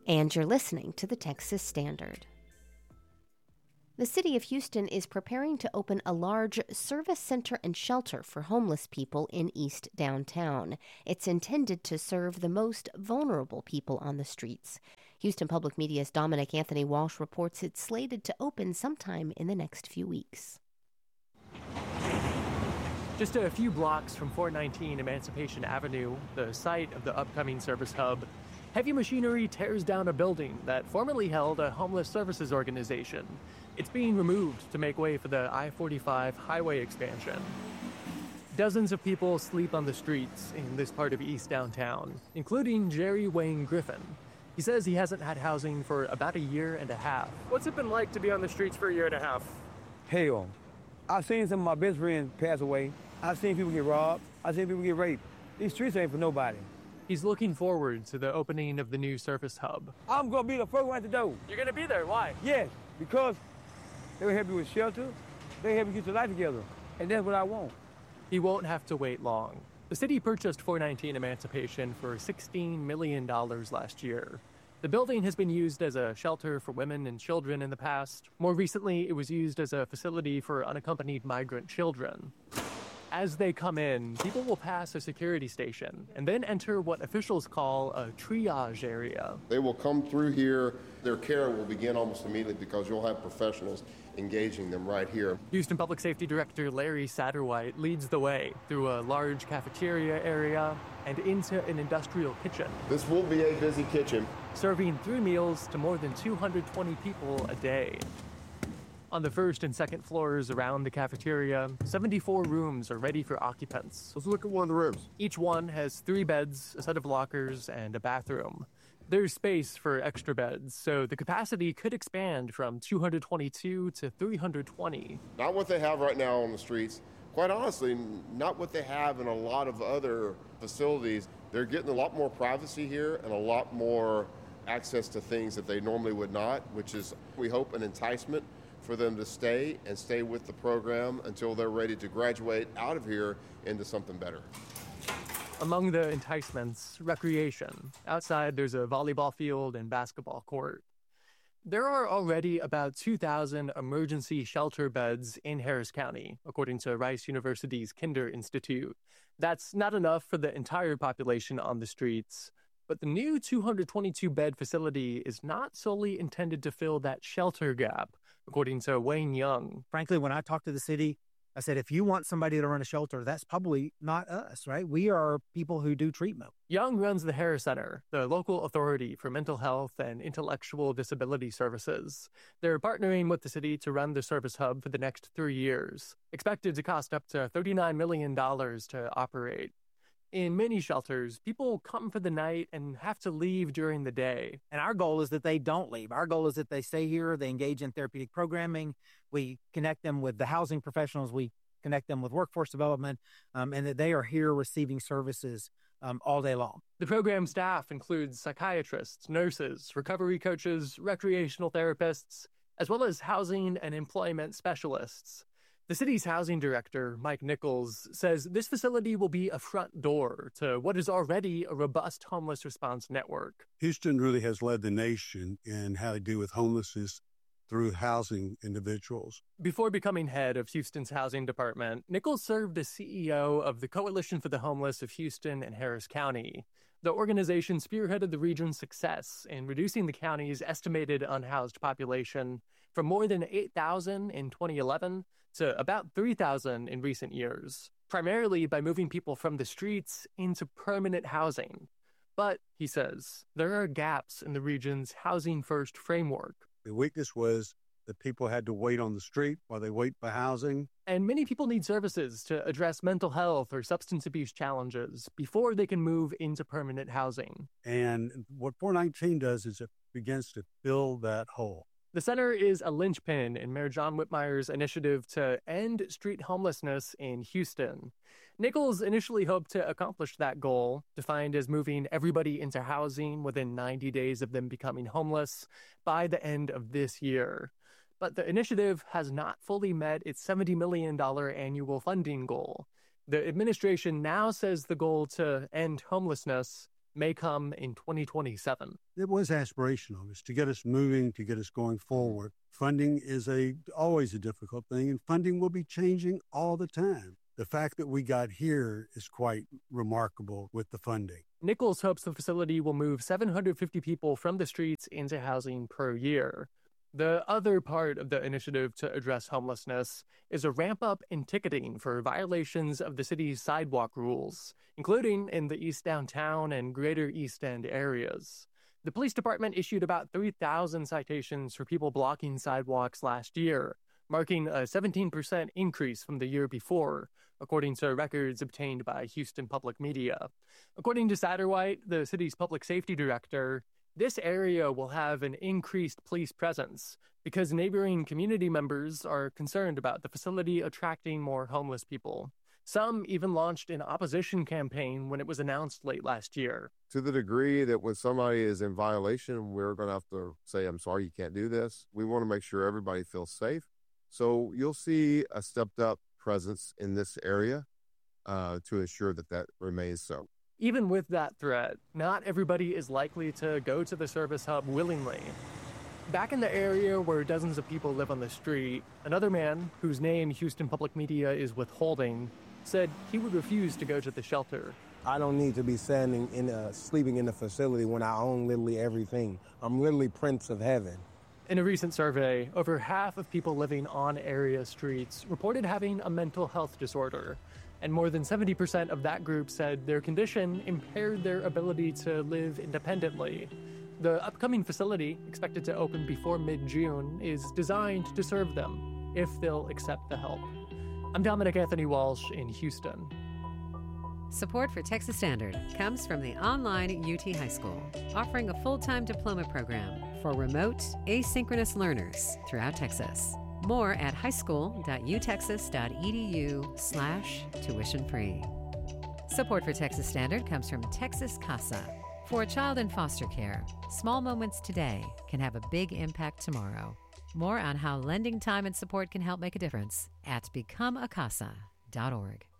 And you're listening to the Texas Standard. The city of Houston is preparing to open a large service center and shelter for homeless people in East Downtown. It's intended to serve the most vulnerable people on the streets. Houston Public Media's Dominic Anthony Walsh reports it's slated to open sometime in the next few weeks. Just a few blocks from 419 Emancipation Avenue, the site of the upcoming service hub, heavy machinery tears down a building that formerly held a homeless services organization. It's being removed to make way for the I-45 highway expansion. Dozens of people sleep on the streets in this part of East Downtown, including Jerry Wayne Griffin. He says he hasn't had housing for about a year and a half. What's it been like to be on the streets for a year and a half? Hell. I've seen some of my best friends pass away. I've seen people get robbed. I've seen people get raped. These streets ain't for nobody. He's looking forward to the opening of the new service hub. I'm going to be the first one at the door. You're going to be there? Why? Yes, because they will help you with shelter. They help you get your life together. And that's what I want. He won't have to wait long. The city purchased 419 Emancipation for $16 million last year. The building has been used as a shelter for women and children in the past. More recently, it was used as a facility for unaccompanied migrant children. As they come in, people will pass a security station and then enter what officials call a triage area. They will come through here. Their care will begin almost immediately because you'll have professionals engaging them right here. Houston Public Safety Director Larry Satterwhite leads the way through a large cafeteria area and into an industrial kitchen. This will be a busy kitchen, serving 3 meals to more than 220 people a day. On the first and second floors around the cafeteria, 74 rooms are ready for occupants. Let's look at one of the rooms. Each one has 3 beds, a set of lockers, and a bathroom. There's space for extra beds, so the capacity could expand from 222 to 320. Not what they have right now on the streets. Quite honestly, not what they have in a lot of other facilities. They're getting a lot more privacy here and a lot more access to things that they normally would not, which is, we hope, an enticement for them to stay with the program until they're ready to graduate out of here into something better. Among the enticements, recreation. Outside, there's a volleyball field and basketball court. There are already about 2,000 emergency shelter beds in Harris County, according to Rice University's Kinder Institute. That's not enough for the entire population on the streets. But the new 222-bed facility is not solely intended to fill that shelter gap, according to Wayne Young. Frankly, when I talked to the city, I said, if you want somebody to run a shelter, that's probably not us, right? We are people who do treatment. Young runs the Harris Center, the local authority for mental health and intellectual disability services. They're partnering with the city to run the service hub for the next 3 years, expected to cost up to $39 million to operate. In many shelters, people come for the night and have to leave during the day. And our goal is that they don't leave. Our goal is that they stay here, they engage in therapeutic programming, we connect them with the housing professionals, we connect them with workforce development, and that they are here receiving services all day long. The program staff includes psychiatrists, nurses, recovery coaches, recreational therapists, as well as housing and employment specialists. The city's housing director, Mike Nichols, says this facility will be a front door to what is already a robust homeless response network. Houston really has led the nation in how to deal with homelessness through housing individuals. Before becoming head of Houston's housing department, Nichols served as CEO of the Coalition for the Homeless of Houston and Harris County. The organization spearheaded the region's success in reducing the county's estimated unhoused population from more than 8,000 in 2011 to about 3,000 in recent years, primarily by moving people from the streets into permanent housing. But, he says, there are gaps in the region's housing-first framework. The weakness was that people had to wait on the street while they wait for housing. And many people need services to address mental health or substance abuse challenges before they can move into permanent housing. And what 419 does is it begins to fill that hole. The center is a linchpin in Mayor John Whitmire's initiative to end street homelessness in Houston. Nichols initially hoped to accomplish that goal, defined as moving everybody into housing within 90 days of them becoming homeless, by the end of this year. But the initiative has not fully met its $70 million annual funding goal. The administration now says the goal to end homelessness may come in 2027. It was aspirational. It's to get us moving, to get us going forward. Funding is always a difficult thing, and funding will be changing all the time. The fact that we got here is quite remarkable with the funding. Nichols hopes the facility will move 750 people from the streets into housing per year. The other part of the initiative to address homelessness is a ramp up in ticketing for violations of the city's sidewalk rules, including in the East Downtown and Greater East End areas. The police department issued about 3,000 citations for people blocking sidewalks last year, marking a 17% increase from the year before, according to records obtained by Houston Public Media. According to Satterwhite, the city's public safety director, this area will have an increased police presence because neighboring community members are concerned about the facility attracting more homeless people. Some even launched an opposition campaign when it was announced late last year. To the degree that when somebody is in violation, we're going to have to say, I'm sorry, you can't do this. We want to make sure everybody feels safe. So you'll see a stepped up presence in this area to ensure that remains so. Even with that threat, not everybody is likely to go to the service hub willingly. Back in the area where dozens of people live on the street, another man, whose name Houston Public Media is withholding, said he would refuse to go to the shelter. I don't need to be sleeping in the facility when I own literally everything. I'm literally Prince of Heaven. In a recent survey, over half of people living on area streets reported having a mental health disorder, and more than 70% of that group said their condition impaired their ability to live independently. The upcoming facility, expected to open before mid-June, is designed to serve them, if they'll accept the help. I'm Dominic Anthony Walsh in Houston. Support for Texas Standard comes from the online UT High School, offering a full-time diploma program for remote, asynchronous learners throughout Texas. More at highschool.utexas.edu/tuition-free. Support for Texas Standard comes from Texas CASA. For a child in foster care, small moments today can have a big impact tomorrow. More on how lending time and support can help make a difference at becomeacasa.org.